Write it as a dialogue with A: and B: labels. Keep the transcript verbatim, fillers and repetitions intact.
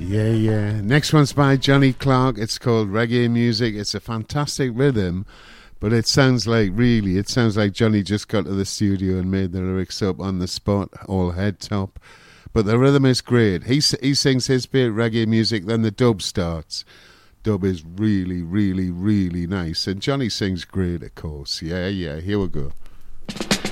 A: Yeah, yeah. Next one's by Johnny Clark. It's called Reggae Music. It's a fantastic rhythm, but it sounds like, really, it sounds like Johnny just got to the studio and made the lyrics up on the spot, all head top. But the rhythm is great. He he sings his bit, reggae music, then the dub starts. Dub is really, really, really nice. And Johnny sings great, of course. Yeah, yeah. Here we go.